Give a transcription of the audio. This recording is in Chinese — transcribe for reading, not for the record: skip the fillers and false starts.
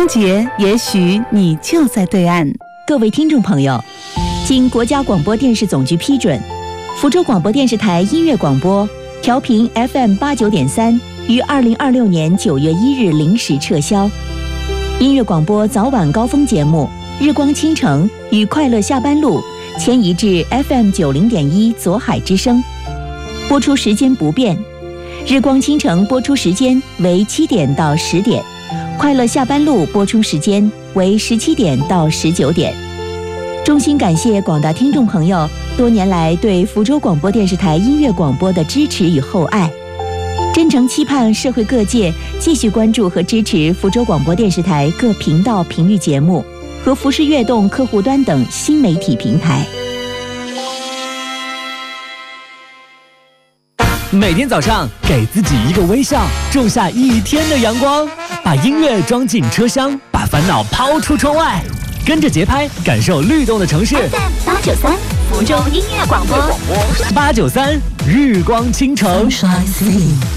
声节，也许你就在对岸。 各位听众朋友，经国家广播电视总局批准，福州广播电视台音乐广播调频 FM89.3于2026年9月1日零时撤销。音乐广播早晚高峰节目《日光倾城》与《快乐下班路》迁移至 FM90.1左海之声，播出时间不变。日光倾城播出时间为7点到10点，快乐下班路播出时间为17点到19点。衷心感谢广大听众朋友多年来对福州广播电视台音乐广播的支持与厚爱，真诚期盼社会各界继续关注和支持福州广播电视台各频道频率节目和福士悦动客户端等新媒体平台。 每天早上给自己一个微笑，种下一天的阳光，把音乐装进车厢，把烦恼抛出窗外，跟着节拍感受律动的城市。 FM893福州音乐广播， 893日光倾城。